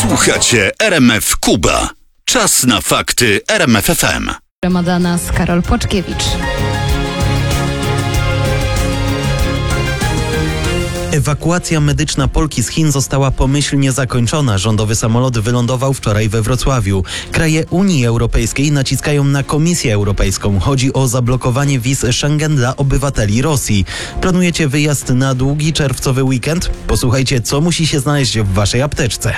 Słuchacie RMF Kuba. Czas na fakty RMF FM. Nas Karol Płaczkiewicz. Ewakuacja medyczna Polki z Chin została pomyślnie zakończona. Rządowy samolot wylądował wczoraj we Wrocławiu. Kraje Unii Europejskiej naciskają na Komisję Europejską. Chodzi o zablokowanie wiz Schengen dla obywateli Rosji. Planujecie wyjazd na długi czerwcowy weekend? Posłuchajcie, co musi się znaleźć w waszej apteczce.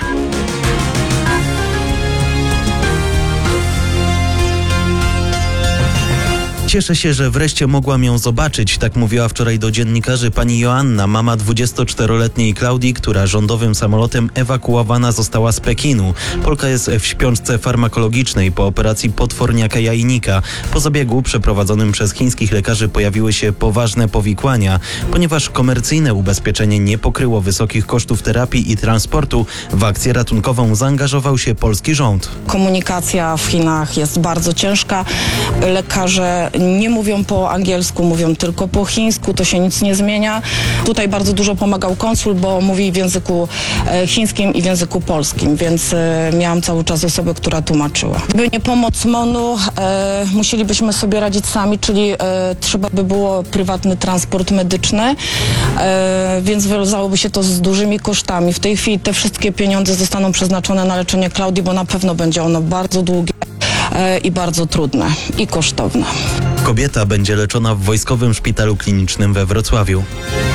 Cieszę się, że wreszcie mogłam ją zobaczyć, tak mówiła wczoraj do dziennikarzy pani Joanna, mama 24-letniej Klaudii, która rządowym samolotem ewakuowana została z Pekinu. Polka jest w śpiączce farmakologicznej po operacji potworniaka jajnika. Po zabiegu przeprowadzonym przez chińskich lekarzy pojawiły się poważne powikłania. Ponieważ komercyjne ubezpieczenie nie pokryło wysokich kosztów terapii i transportu, w akcję ratunkową zaangażował się polski rząd. Komunikacja w Chinach jest bardzo ciężka. Lekarze nie mówią po angielsku, mówią tylko po chińsku, to się nic nie zmienia. Tutaj bardzo dużo pomagał konsul, bo mówi w języku chińskim i w języku polskim, więc miałam cały czas osobę, która tłumaczyła. Gdyby nie pomoc MON-u, musielibyśmy sobie radzić sami, czyli trzeba by było prywatny transport medyczny, więc wiązałoby się to z dużymi kosztami. W tej chwili te wszystkie pieniądze zostaną przeznaczone na leczenie Klaudii, bo na pewno będzie ono bardzo długie i bardzo trudne i kosztowne. Kobieta będzie leczona w Wojskowym Szpitalu Klinicznym we Wrocławiu.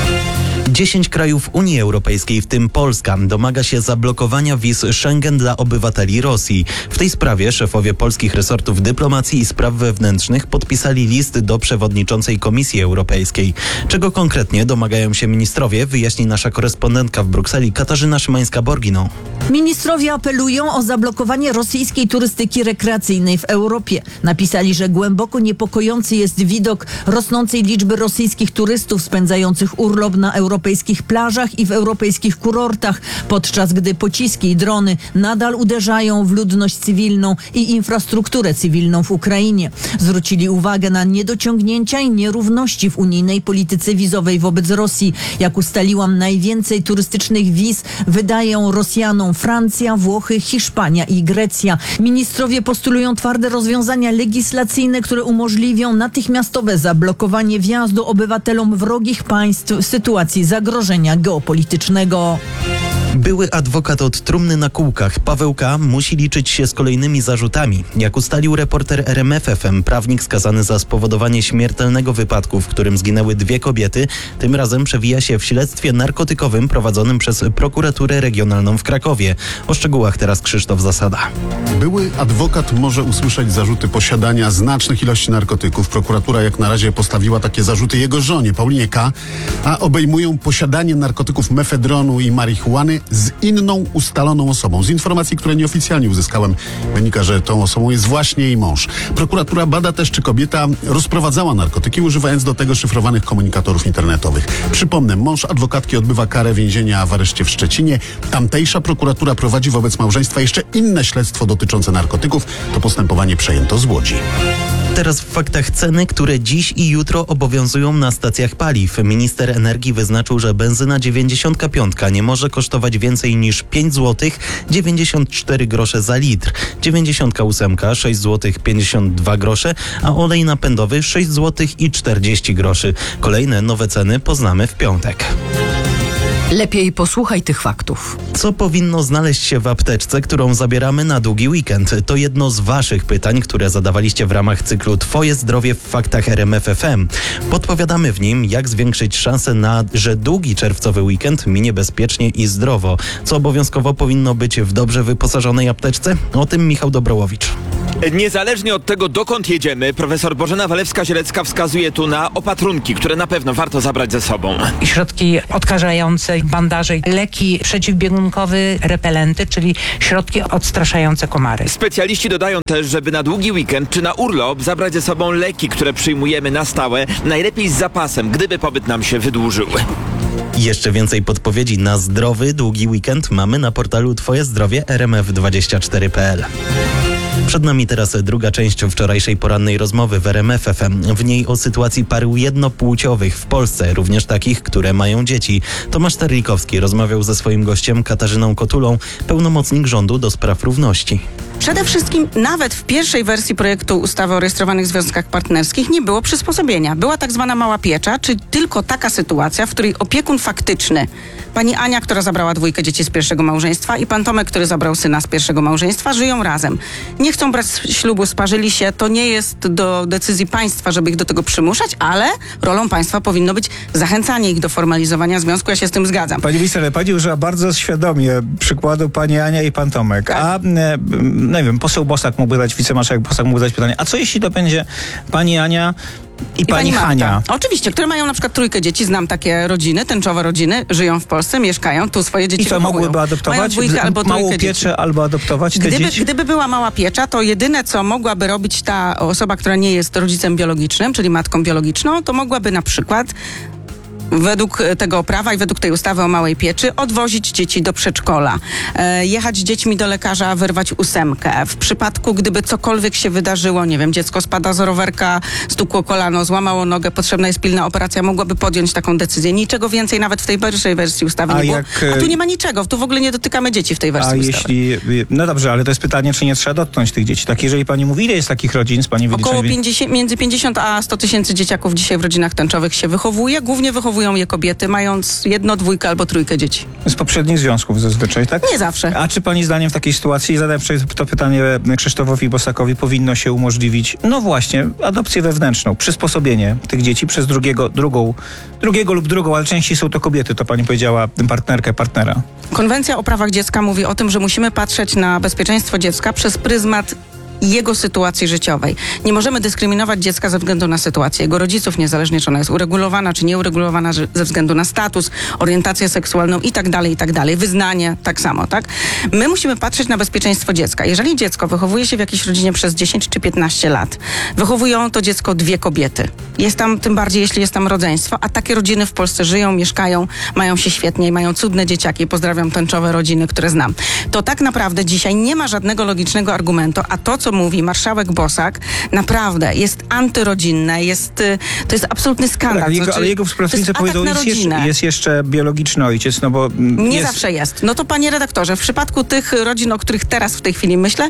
10 krajów Unii Europejskiej, w tym Polska, domaga się zablokowania wiz Schengen dla obywateli Rosji. W tej sprawie szefowie polskich resortów dyplomacji i spraw wewnętrznych podpisali list do przewodniczącej Komisji Europejskiej. Czego konkretnie domagają się ministrowie, wyjaśni nasza korespondentka w Brukseli Katarzyna Szymańska-Borgino. Ministrowie apelują o zablokowanie rosyjskiej turystyki rekreacyjnej w Europie. Napisali, że głęboko niepokojący jest widok rosnącej liczby rosyjskich turystów spędzających urlop na europejskich plażach i w europejskich kurortach, podczas gdy pociski i drony nadal uderzają w ludność cywilną i infrastrukturę cywilną w Ukrainie. Zwrócili uwagę na niedociągnięcia i nierówności w unijnej polityce wizowej wobec Rosji. Jak ustaliłam, najwięcej turystycznych wiz wydają Rosjanom Francja, Włochy, Hiszpania i Grecja. Ministrowie postulują twarde rozwiązania legislacyjne, które umożliwią natychmiastowe zablokowanie wjazdu obywatelom wrogich państw w sytuacji zagrożenia geopolitycznego. Były adwokat od trumny na kółkach, Paweł K., musi liczyć się z kolejnymi zarzutami. Jak ustalił reporter RMF FM, prawnik skazany za spowodowanie śmiertelnego wypadku, w którym zginęły 2 kobiety, tym razem przewija się w śledztwie narkotykowym prowadzonym przez prokuraturę regionalną w Krakowie. O szczegółach teraz Krzysztof Zasada. Były adwokat może usłyszeć zarzuty posiadania znacznych ilości narkotyków. Prokuratura jak na razie postawiła takie zarzuty jego żonie, Paulinie K., a obejmują posiadanie narkotyków mefedronu i marihuany z inną ustaloną osobą. Z informacji, które nieoficjalnie uzyskałem, wynika, że tą osobą jest właśnie jej mąż. Prokuratura bada też, czy kobieta rozprowadzała narkotyki, używając do tego szyfrowanych komunikatorów internetowych. Przypomnę, mąż adwokatki odbywa karę więzienia w areszcie w Szczecinie. Tamtejsza prokuratura prowadzi wobec małżeństwa jeszcze inne śledztwo dotyczące narkotyków. To postępowanie przejęto z Łodzi. Teraz w faktach ceny, które dziś i jutro obowiązują na stacjach paliw. Minister energii wyznaczył, że benzyna 95 nie może kosztować więcej niż 5 zł 94 grosze za litr, 98 6 zł 52 grosze, a olej napędowy 6 zł i 40 groszy. Kolejne nowe ceny poznamy w piątek. Lepiej posłuchaj tych faktów. Co powinno znaleźć się w apteczce, którą zabieramy na długi weekend? To jedno z waszych pytań, które zadawaliście w ramach cyklu Twoje zdrowie w faktach RMF FM. Podpowiadamy w nim, jak zwiększyć szanse na, że długi czerwcowy weekend minie bezpiecznie i zdrowo. Co obowiązkowo powinno być w dobrze wyposażonej apteczce? O tym Michał Dobrołowicz. Niezależnie od tego, dokąd jedziemy, profesor Bożena Walewska-Zielecka wskazuje tu na opatrunki, które na pewno warto zabrać ze sobą. Środki odkażające, bandaże, leki przeciwbiegunkowe, repelenty, czyli środki odstraszające komary. Specjaliści dodają też, żeby na długi weekend czy na urlop zabrać ze sobą leki, które przyjmujemy na stałe, najlepiej z zapasem, gdyby pobyt nam się wydłużył. Jeszcze więcej podpowiedzi na zdrowy, długi weekend mamy na portalu Twoje zdrowie rmf24.pl. Przed nami teraz druga część wczorajszej porannej rozmowy w RMF FM. W niej o sytuacji par jednopłciowych w Polsce, również takich, które mają dzieci. Tomasz Terlikowski rozmawiał ze swoim gościem Katarzyną Kotulą, pełnomocnik rządu do spraw równości. Przede wszystkim nawet w pierwszej wersji projektu ustawy o rejestrowanych związkach partnerskich nie było przysposobienia. Była tak zwana mała piecza, czyli tylko taka sytuacja, w której opiekun faktyczny, pani Ania, która zabrała 2 dzieci z pierwszego małżeństwa, i pan Tomek, który zabrał syna z pierwszego małżeństwa, żyją razem. Nie chcą brać ślubu, sparzyli się. To nie jest do decyzji państwa, żeby ich do tego przymuszać, ale rolą państwa powinno być zachęcanie ich do formalizowania związku. Ja się z tym zgadzam. Pani minister, pani użyła bardzo świadomie przykładu pani Ania i pan Tomek. Tak. A nie wiem, poseł Bosak mógłby dać, wicemarszałek Bosak mógłby dać pytanie, a co jeśli to będzie pani Ania i pani Hania? Marta. Oczywiście, które mają na przykład 3 dzieci, znam takie rodziny, tęczowe rodziny, żyją w Polsce, mieszkają, tu swoje dzieci I co, wychowują. mogłyby adoptować? Mają 2 albo 3 małą dzieci. pieczę albo adoptować te dzieci? Gdyby była mała piecza, to jedyne, co mogłaby robić ta osoba, która nie jest rodzicem biologicznym, czyli matką biologiczną, to mogłaby na przykład według tego prawa i według tej ustawy o małej pieczy odwozić dzieci do przedszkola, jechać z dziećmi do lekarza, wyrwać 8. W przypadku, gdyby cokolwiek się wydarzyło, nie wiem, dziecko spada z rowerka, stukło kolano, złamało nogę, potrzebna jest pilna operacja, mogłaby podjąć taką decyzję. Niczego więcej nawet w tej pierwszej wersji ustawy nie było. A tu nie ma niczego, tu w ogóle nie dotykamy dzieci w tej wersji ustawy. No dobrze, ale to jest pytanie, czy nie trzeba dotknąć tych dzieci. Tak, jeżeli pani mówi, ile jest takich rodzin z pani Około wyliczeń? między 50 a 100 tysięcy dzieciaków dzisiaj w rodzinach tęczowych się wychowuje. Głównie wychowują je kobiety, mając 1, 2 albo 3 dzieci. Z poprzednich związków zazwyczaj, tak? Nie zawsze. A czy pani zdaniem w takiej sytuacji, zadałem to pytanie Krzysztofowi Bosakowi, powinno się umożliwić, no właśnie, adopcję wewnętrzną, przysposobienie tych dzieci przez drugiego lub drugą, ale częściej są to kobiety, to pani powiedziała, partnerkę, partnera. Konwencja o prawach dziecka mówi o tym, że musimy patrzeć na bezpieczeństwo dziecka przez pryzmat jego sytuacji życiowej. Nie możemy dyskryminować dziecka ze względu na sytuację jego rodziców, niezależnie czy ona jest uregulowana, czy nieuregulowana ze względu na status, orientację seksualną i tak dalej, wyznanie, tak samo, tak? My musimy patrzeć na bezpieczeństwo dziecka. Jeżeli dziecko wychowuje się w jakiejś rodzinie przez 10 czy 15 lat, wychowują to dziecko 2 kobiety. Jest tam, tym bardziej jeśli jest tam rodzeństwo, a takie rodziny w Polsce żyją, mieszkają, mają się świetnie i mają cudne dzieciaki. Pozdrawiam tęczowe rodziny, które znam. To tak naprawdę dzisiaj nie ma żadnego logicznego argumentu, a to, co mówi marszałek Bosak, naprawdę jest antyrodzinne, to jest absolutny skandal. Ale jego współpracownicy powiedzą, jest jeszcze biologiczny ojciec, no bo... Nie zawsze jest. No to panie redaktorze, w przypadku tych rodzin, o których teraz w tej chwili myślę,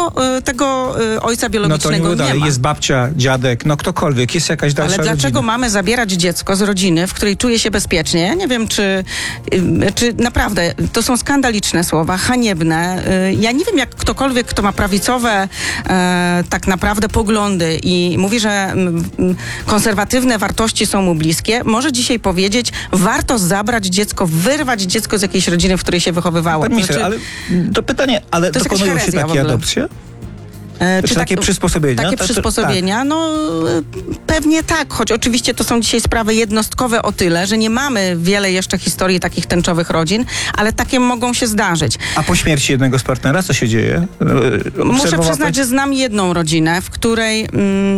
tego ojca biologicznego nie ma. Jest babcia, dziadek, no ktokolwiek, jest jakaś dalsza rodzina. Ale dlaczego mamy zabierać dziecko z rodziny, w której czuje się bezpiecznie? Ja nie wiem, czy naprawdę, to są skandaliczne słowa, haniebne. Ja nie wiem, jak ktokolwiek, kto ma prawicowe tak naprawdę poglądy i mówi, że konserwatywne wartości są mu bliskie, może dzisiaj powiedzieć, warto zabrać dziecko, wyrwać dziecko z jakiejś rodziny, w której się wychowywało. Pan minister, ale to pytanie, ale to dokonują się takie adopcje? Czy takie przysposobienia? Takie przysposobienia, no pewnie tak, choć oczywiście to są dzisiaj sprawy jednostkowe o tyle, że nie mamy wiele jeszcze historii takich tęczowych rodzin, ale takie mogą się zdarzyć. A po śmierci jednego z partnera co się dzieje? Muszę przyznać, że znam jedną rodzinę, w której...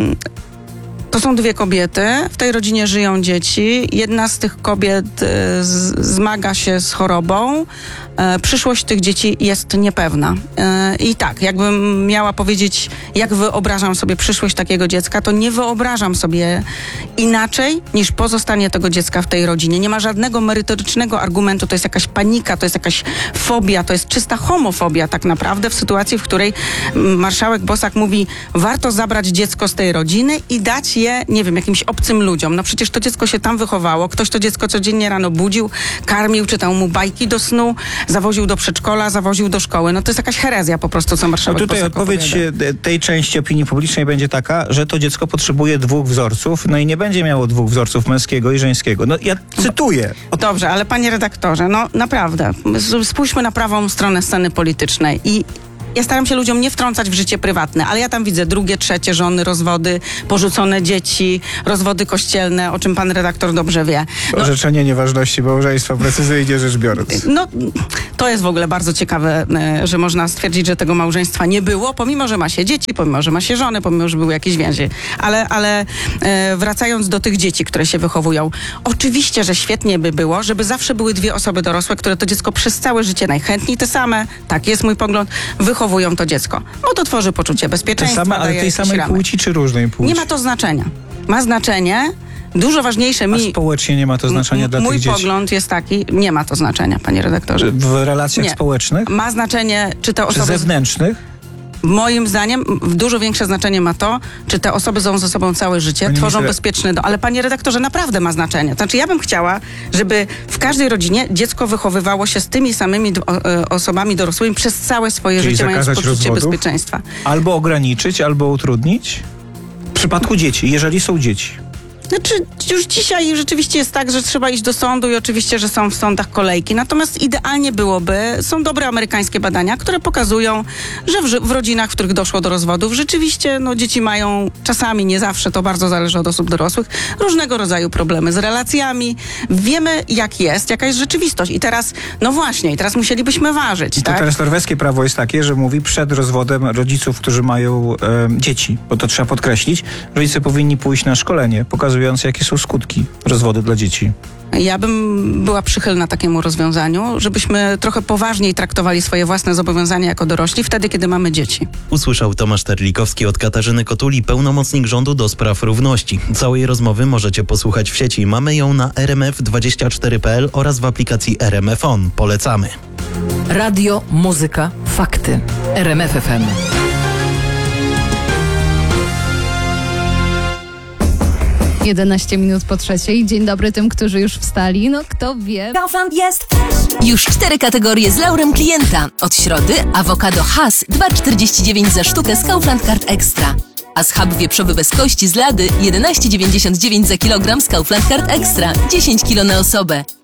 To są 2 kobiety, w tej rodzinie żyją dzieci. Jedna z tych kobiet zmaga się z chorobą. Przyszłość tych dzieci jest niepewna. I tak, jakbym miała powiedzieć, jak wyobrażam sobie przyszłość takiego dziecka, to nie wyobrażam sobie inaczej niż pozostanie tego dziecka w tej rodzinie. Nie ma żadnego merytorycznego argumentu, to jest jakaś panika, to jest jakaś fobia, to jest czysta homofobia tak naprawdę w sytuacji, w której marszałek Bosak mówi, warto zabrać dziecko z tej rodziny i dać je, nie wiem, jakimś obcym ludziom. No przecież to dziecko się tam wychowało, ktoś to dziecko codziennie rano budził, karmił, czytał mu bajki do snu, zawoził do przedszkola, zawoził do szkoły. No to jest jakaś herezja po prostu, co marszałek Bosak odpowiedź tej części opinii publicznej będzie taka, że to dziecko potrzebuje 2 wzorców, no i nie będzie miało 2 wzorców, męskiego i żeńskiego. No ja cytuję. Dobrze, ale panie redaktorze, no naprawdę, spójrzmy na prawą stronę sceny politycznej i ja staram się ludziom nie wtrącać w życie prywatne, ale ja tam widzę 2., 3 żony, rozwody, porzucone dzieci, rozwody kościelne, o czym pan redaktor dobrze wie. Orzeczenie nieważności małżeństwa, precyzyjnie rzecz biorąc. No, to jest w ogóle bardzo ciekawe, że można stwierdzić, że tego małżeństwa nie było, pomimo, że ma się dzieci, pomimo, że ma się żony, pomimo, że były jakieś więzi. Ale wracając do tych dzieci, które się wychowują, oczywiście, że świetnie by było, żeby zawsze były 2 osoby dorosłe, które to dziecko przez całe życie najchętniej te same, tak jest mój pogląd, wychowują wychowują to dziecko. Bo to tworzy poczucie bezpieczeństwa. Ale tej samej płci czy różnej płci? Nie ma to znaczenia. Ma znaczenie, dużo ważniejsze A społecznie nie ma to znaczenia dla tych dzieci? Mój pogląd jest taki, nie ma to znaczenia, panie redaktorze. W relacjach społecznych? Ma znaczenie, czy te osoby... Czy zewnętrznych? Moim zdaniem dużo większe znaczenie ma to, czy te osoby są ze sobą całe życie, tworzą bezpieczny dom. Ale panie redaktorze, naprawdę ma znaczenie. Znaczy ja bym chciała, żeby w każdej rodzinie dziecko wychowywało się z tymi samymi osobami dorosłymi przez całe swoje życie, mając poczucie bezpieczeństwa. Albo ograniczyć, albo utrudnić? W przypadku dzieci, jeżeli są dzieci. Znaczy, już dzisiaj rzeczywiście jest tak, że trzeba iść do sądu i oczywiście, że są w sądach kolejki. Natomiast idealnie byłoby, są dobre amerykańskie badania, które pokazują, że w rodzinach, w których doszło do rozwodów, rzeczywiście dzieci mają czasami, nie zawsze, to bardzo zależy od osób dorosłych, różnego rodzaju problemy z relacjami. Wiemy, jaka jest rzeczywistość. I teraz, teraz musielibyśmy ważyć. I to teraz norweskie prawo jest takie, że mówi przed rozwodem rodziców, którzy mają dzieci, bo to trzeba podkreślić, rodzice powinni pójść na szkolenie, pokazując, jakie są skutki rozwodu dla dzieci. Ja bym była przychylna takiemu rozwiązaniu, żebyśmy trochę poważniej traktowali swoje własne zobowiązania jako dorośli wtedy, kiedy mamy dzieci. Usłyszał Tomasz Terlikowski od Katarzyny Kotuli, pełnomocnik rządu do spraw równości. Całej rozmowy możecie posłuchać w sieci. Mamy ją na rmf24.pl oraz w aplikacji RMF On. Polecamy. Radio, muzyka, fakty. RMF FM. Jedenaście minut po 3:00. Dzień dobry tym, którzy już wstali. Kto wie. Kaufland jest. Już 4 kategorie z laurem klienta. Od środy awokado Hass 2,49 za sztukę z Kaufland Card Extra. A schab wieprzowy bez kości z lady 11,99 za kilogram z Kaufland Card Extra. 10 kg na osobę.